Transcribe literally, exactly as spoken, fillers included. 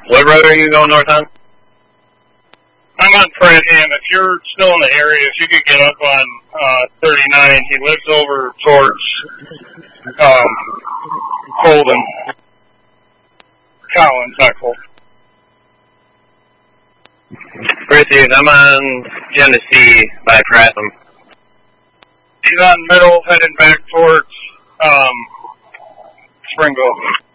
What road are you going north on? I'm on Pratham. If you're still in the area, if you could get up on uh, thirty-nine, he lives over towards um, Colden. Collins, not Colden. Proceed. I'm on Genesee by Pratham. He's on middle, heading back towards um, Springville.